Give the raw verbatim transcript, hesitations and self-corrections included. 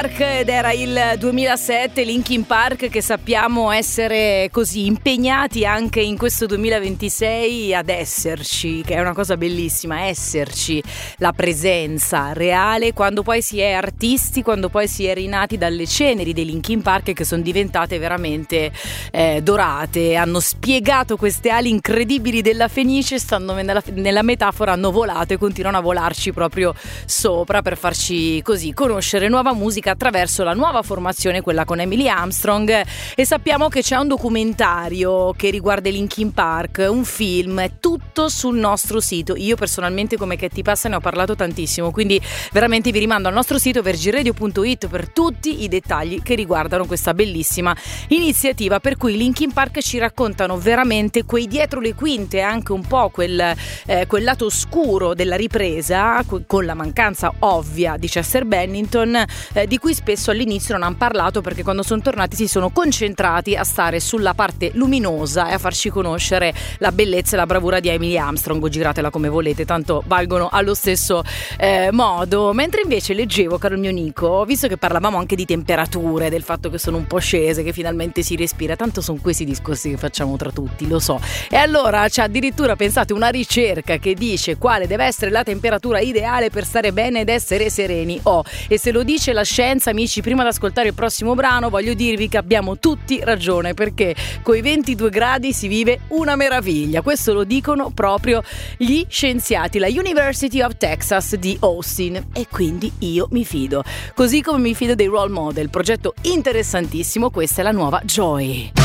Park ed era il duemilasette, Linkin Park, che sappiamo essere così impegnati anche in questo duemilaventisei ad esserci, che è una cosa bellissima, esserci, la presenza reale quando poi si è artisti, quando poi si è rinati dalle ceneri dei Linkin Park che sono diventate veramente eh, dorate, hanno spiegato queste ali incredibili della Fenice, stanno nella, nella metafora, hanno volato e continuano a volarci proprio sopra per farci così conoscere nuova musica attraverso la nuova formazione, quella con Emily Armstrong. E sappiamo che c'è un documentario che riguarda Linkin Park, un film, è tutto sul nostro sito. Io personalmente come Katy Passa ne ho parlato tantissimo, quindi veramente vi rimando al nostro sito virginradio punto it per tutti i dettagli che riguardano questa bellissima iniziativa, per cui Linkin Park ci raccontano veramente quei dietro le quinte, anche un po' quel, eh, quel lato oscuro della ripresa, con la mancanza ovvia di Chester Bennington, eh, di cui spesso all'inizio non hanno parlato, perché quando sono tornati si sono concentrati a stare sulla parte luminosa e a farci conoscere la bellezza e la bravura di Emily Armstrong. Giratela come volete, tanto valgono allo stesso eh, modo. Mentre invece leggevo, caro mio Nico, visto che parlavamo anche di temperature, del fatto che sono un po' scese, che finalmente si respira, tanto sono questi discorsi che facciamo tra tutti, lo so, e allora c'è addirittura, pensate, una ricerca che dice quale deve essere la temperatura ideale per stare bene ed essere sereni. Oh, e se lo dice la scienza, amici, prima di ascoltare il prossimo brano voglio dirvi che abbiamo tutti ragione, perché coi ventidue gradi si vive una meraviglia. Questo lo dicono proprio gli scienziati, la University of Texas di Austin, e quindi io mi fido, così come mi fido dei Role Model, progetto interessantissimo. Questa è la nuova Joy.